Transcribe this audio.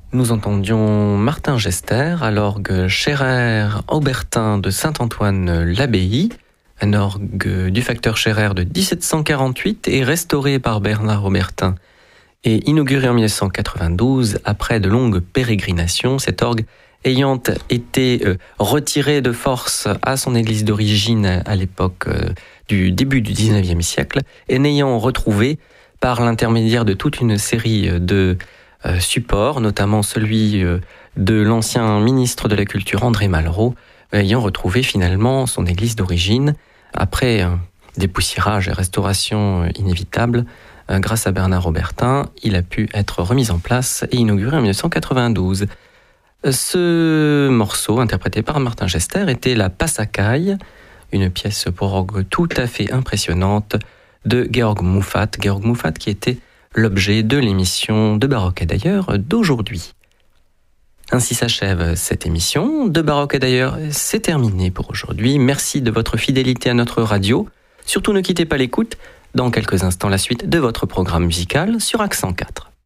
Nous entendions Martin Gester à l'orgue Scherer-Aubertin de Saint-Antoine-l'Abbaye, un orgue du facteur Scherer de 1748 et restauré par Bernard Aubertin et inauguré en 1992 après de longues pérégrinations. Cet orgue ayant été retiré de force à son église d'origine à l'époque du début du XIXe siècle et n'ayant retrouvé par l'intermédiaire de toute une série de supports, notamment celui de l'ancien ministre de la Culture André Malraux, ayant retrouvé finalement son église d'origine après dépoussiérage et restauration inévitable. Grâce à Bernard Aubertin, il a pu être remis en place et inauguré en 1992. Ce morceau, interprété par Martin Gester, était la Passacaille, une pièce pour orgue tout à fait impressionnante de Georg Muffat. Georg Muffat qui était l'objet de l'émission De Baroque et d'ailleurs d'aujourd'hui. Ainsi s'achève cette émission. De Baroque et d'ailleurs, c'est terminé pour aujourd'hui. Merci de votre fidélité à notre radio. Surtout ne quittez pas l'écoute. Dans quelques instants, la suite de votre programme musical sur Accent 4.